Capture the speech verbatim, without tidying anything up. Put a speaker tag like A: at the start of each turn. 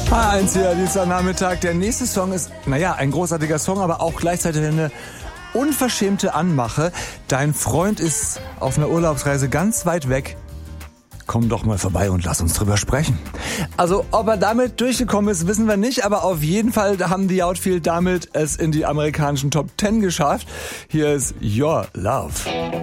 A: H eins hier, dieser Nachmittag. Der nächste Song ist, naja, ein großartiger Song, aber auch gleichzeitig eine unverschämte Anmache. Dein Freund ist auf einer Urlaubsreise ganz weit weg. Komm doch mal vorbei und lass uns drüber sprechen. Also, ob er damit durchgekommen ist, wissen wir nicht, aber auf jeden Fall haben die Outfield damit es in die amerikanischen Top Ten geschafft. Hier ist Your Love.